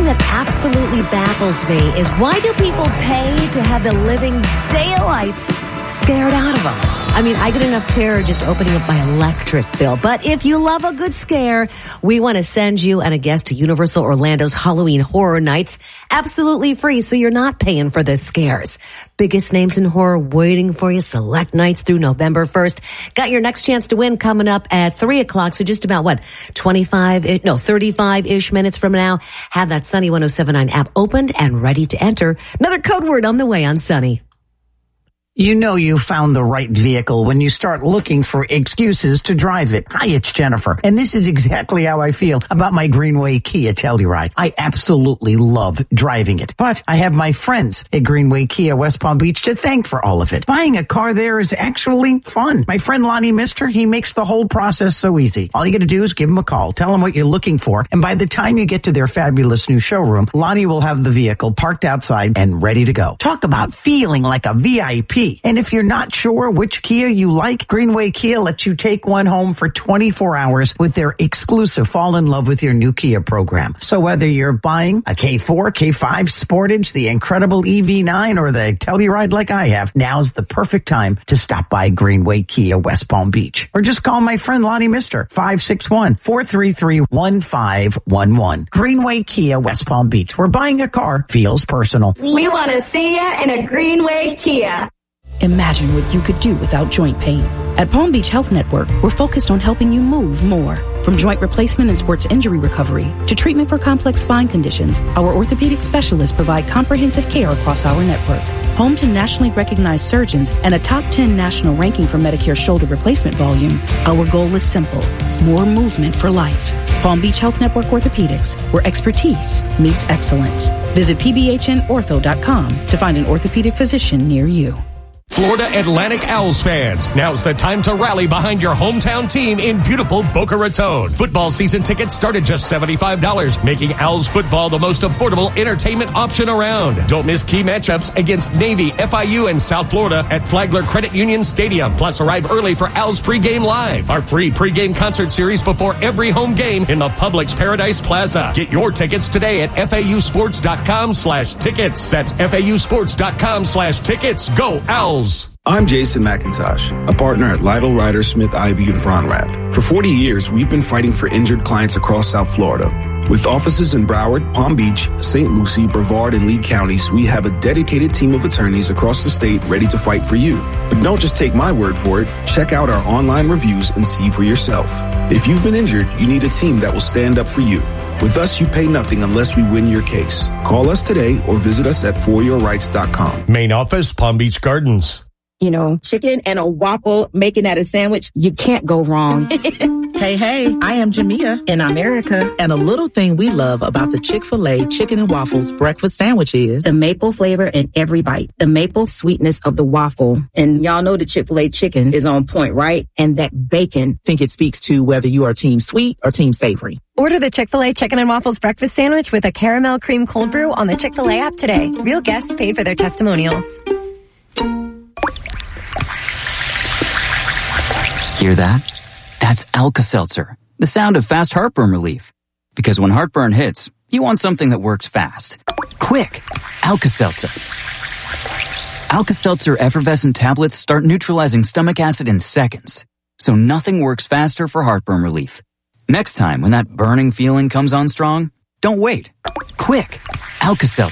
that absolutely baffles me is why do people pay to have the living daylights scared out of them? I mean, I get enough terror just opening up my electric bill. But if you love a good scare, we want to send you and a guest to Universal Orlando's Halloween Horror Nights absolutely free, so you're not paying for the scares. Biggest names in horror waiting for you. Select nights through November 1st. Got your next chance to win coming up at 3 o'clock. So just about 35-ish minutes from now. Have that Sunny 107.9 app opened and ready to enter. Another code word on the way on Sunny. You know you found the right vehicle when you start looking for excuses to drive it. Hi, it's Jennifer. And this is exactly how I feel about my Greenway Kia Telluride. I absolutely love driving it. But I have my friends at Greenway Kia West Palm Beach to thank for all of it. Buying a car there is actually fun. My friend Lonnie Mister, he makes the whole process so easy. All you got to do is give him a call, tell him what you're looking for, and by the time you get to their fabulous new showroom, Lonnie will have the vehicle parked outside and ready to go. Talk about feeling like a VIP. And if you're not sure which Kia you like, Greenway Kia lets you take one home for 24 hours with their exclusive Fall in Love with Your New Kia program. So whether you're buying a K4, K5 Sportage, the incredible EV9, or the Telluride like I have, now's the perfect time to stop by Greenway Kia West Palm Beach. Or just call my friend Lonnie Mister, 561-433-1511. Greenway Kia West Palm Beach, where buying a car feels personal. We want to see you in a Greenway Kia. Imagine what you could do without joint pain. At Palm Beach Health Network, we're focused on helping you move more. From joint replacement and sports injury recovery to treatment for complex spine conditions, our orthopedic specialists provide comprehensive care across our network. Home to nationally recognized surgeons and a top 10 national ranking for Medicare shoulder replacement volume, our goal is simple: more movement for life. Palm Beach Health Network Orthopedics, where expertise meets excellence. Visit pbhnortho.com to find an orthopedic physician near you. Florida Atlantic Owls fans, now's the time to rally behind your hometown team in beautiful Boca Raton. Football season tickets start at just $75, making Owls football the most affordable entertainment option around. Don't miss key matchups against Navy, FIU, and South Florida at Flagler Credit Union Stadium. Plus, arrive early for Owls Pregame Live, our free pregame concert series before every home game in the Publix Paradise Plaza. Get your tickets today at FAUsports.com/tickets. That's FAUsports.com/tickets. Go Owls! I'm Jason McIntosh, a partner at Lytle Ryder Smith Ivy and Von Rath. For 40 years, we've been fighting for injured clients across South Florida. With offices in Broward, Palm Beach, St. Lucie, Brevard, and Lee counties, we have a dedicated team of attorneys across the state ready to fight for you. But don't just take my word for it. Check out our online reviews and see for yourself. If you've been injured, you need a team that will stand up for you. With us, you pay nothing unless we win your case. Call us today or visit us at foryourrights.com. Main office, Palm Beach Gardens. You know, chicken and a waffle, making that a sandwich, you can't go wrong. Hey, I am Jamia. And I'm Erica. And a little thing we love about the Chick-fil-A Chicken and Waffles breakfast sandwich is the maple flavor in every bite, the maple sweetness of the waffle. And y'all know the Chick-fil-A chicken is on point, right? And that bacon. Think it speaks to whether you are team sweet or team savory. Order the Chick-fil-A Chicken and Waffles breakfast sandwich with a caramel cream cold brew on the Chick-fil-A app today. Real guests paid for their testimonials. Hear that? That's Alka-Seltzer, the sound of fast heartburn relief. Because when heartburn hits, you want something that works fast. Quick! Alka-Seltzer. Alka-Seltzer effervescent tablets start neutralizing stomach acid in seconds. So nothing works faster for heartburn relief. Next time when that burning feeling comes on strong, don't wait. Quick! Alka-Seltzer.